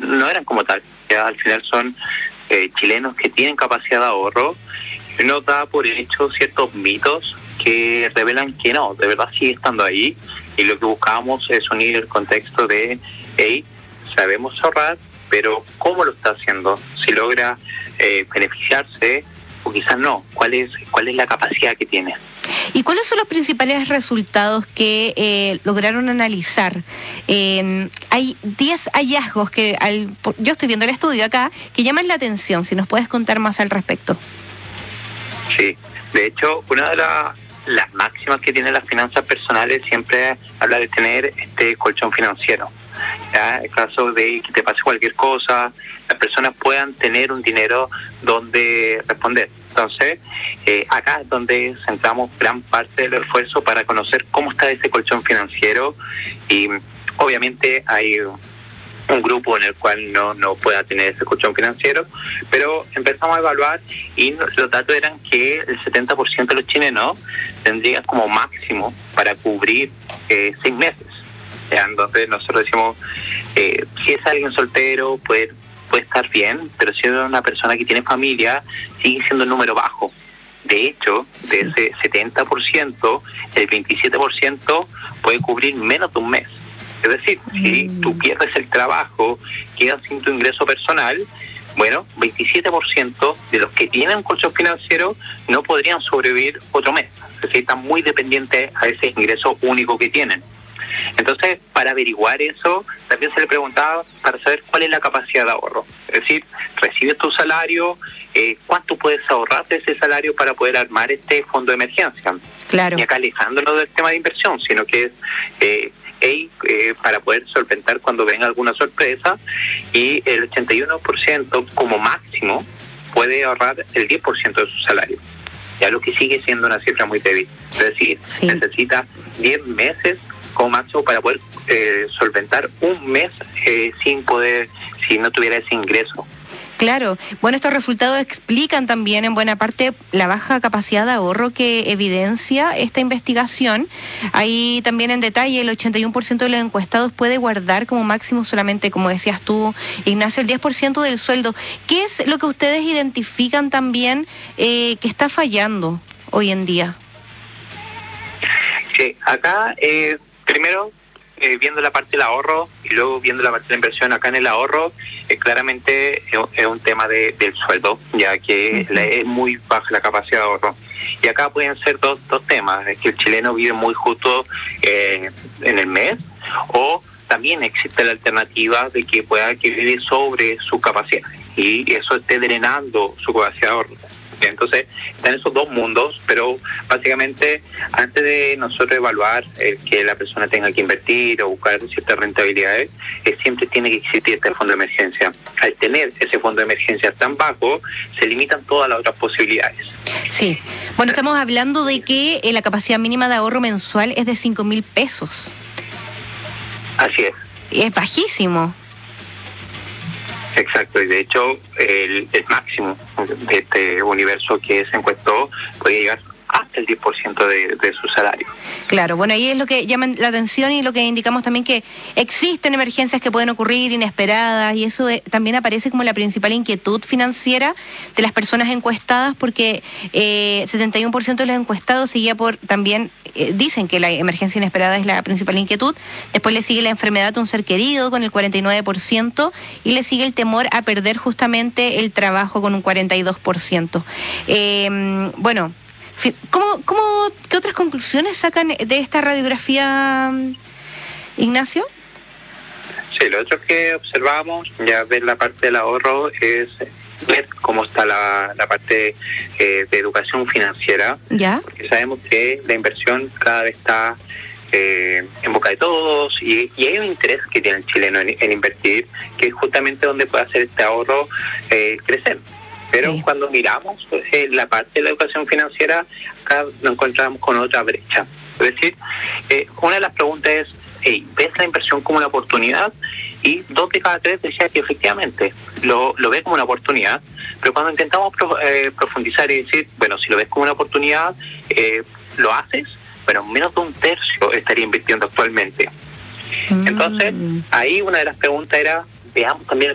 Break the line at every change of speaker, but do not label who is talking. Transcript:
no eran como tal. Ya al final son chilenos que tienen capacidad de ahorro. Uno da por hecho ciertos mitos que revelan que no, de verdad sigue estando ahí, y lo que buscamos es unir el contexto de, hey, sabemos ahorrar, pero ¿cómo lo está haciendo? Si logra beneficiarse o quizás no, ¿cuál es la capacidad que tiene?
¿Y cuáles son los principales resultados que lograron analizar? Hay 10 hallazgos que yo estoy viendo el estudio acá que llaman la atención, si nos puedes contar más al respecto. Sí,
de hecho, una de las máximas que tienen las finanzas personales siempre habla de tener este colchón financiero. ¿Ya? En caso de que te pase cualquier cosa, las personas puedan tener un dinero donde responder. Entonces, acá es donde centramos gran parte del esfuerzo para conocer cómo está ese colchón financiero, y obviamente hay un grupo en el cual no pueda tener ese colchón financiero, pero empezamos a evaluar y los datos eran que el 70% de los chilenos tendrían como máximo para cubrir 6 meses. ¿Ya? Entonces nosotros decimos, si es alguien soltero puede estar bien, pero si es una persona que tiene familia, sigue siendo un número bajo. De hecho, de ese 70%, el 27% puede cubrir menos de un mes. Es decir, si tú pierdes el trabajo, quedas sin tu ingreso personal, bueno, 27% de los que tienen un colchón financiero no podrían sobrevivir otro mes. Es decir, están muy dependientes a ese ingreso único que tienen. Entonces, para averiguar eso, también se le preguntaba para saber cuál es la capacidad de ahorro. Es decir, recibes tu salario, ¿cuánto puedes ahorrar de ese salario para poder armar este fondo de emergencia?
Claro.
Y acá alejándonos del tema de inversión, sino que es para poder solventar cuando venga alguna sorpresa, y el 81% como máximo puede ahorrar el 10% de su salario. Ya lo que sigue siendo una cifra muy débil. Es decir, necesita 10 meses como máximo para poder solventar un mes si no tuviera ese ingreso.
Claro, bueno, estos resultados explican también en buena parte la baja capacidad de ahorro que evidencia esta investigación. Ahí también en detalle el 81% de los encuestados puede guardar como máximo solamente, como decías tú, Ignacio, el 10% del sueldo. ¿Qué es lo que ustedes identifican también que está fallando hoy en día?
Sí, acá primero viendo la parte del ahorro y luego viendo la parte de la inversión. Acá en el ahorro claramente es un tema del sueldo, ya que es muy baja la capacidad de ahorro. Y acá pueden ser dos temas: es que el chileno vive muy justo en el mes, o también existe la alternativa de que pueda vivir sobre su capacidad y eso esté drenando su capacidad de ahorro. Entonces, están esos dos mundos, pero básicamente antes de nosotros evaluar que la persona tenga que invertir o buscar ciertas rentabilidades, siempre tiene que existir este fondo de emergencia. Al tener ese fondo de emergencia tan bajo, se limitan todas las otras posibilidades.
Sí, bueno, estamos hablando de que la capacidad mínima de ahorro mensual es de 5.000 pesos.
Así es.
Es bajísimo.
Exacto, y de hecho el máximo de este universo que se encuestó puede llegar hasta el 10% de su salario.
Claro, bueno, ahí es lo que llama la atención y lo que indicamos también, que existen emergencias que pueden ocurrir inesperadas, y eso también aparece como la principal inquietud financiera de las personas encuestadas, porque 71% de los encuestados seguía también dicen que la emergencia inesperada es la principal inquietud. Después le sigue la enfermedad de un ser querido con el 49%, y le sigue el temor a perder justamente el trabajo con un 42%. Bueno, ¿qué otras conclusiones sacan de esta radiografía, Ignacio?
Sí, lo otro que observamos, ya ver la parte del ahorro, es ver cómo está la parte de educación financiera.
¿Ya?
Porque sabemos que la inversión cada vez está en boca de todos, y hay un interés que tiene el chileno en invertir, que es justamente donde puede hacer este ahorro crecer. Pero cuando miramos la parte de la educación financiera, acá nos encontramos con otra brecha. Es decir, una de las preguntas es, ¿ves la inversión como una oportunidad? Y 2 de cada 3 decía que efectivamente lo ve como una oportunidad, pero cuando intentamos profundizar y decir, bueno, si lo ves como una oportunidad, ¿lo haces? Bueno, menos de un tercio estaría invirtiendo actualmente. Entonces, ahí una de las preguntas era, veamos también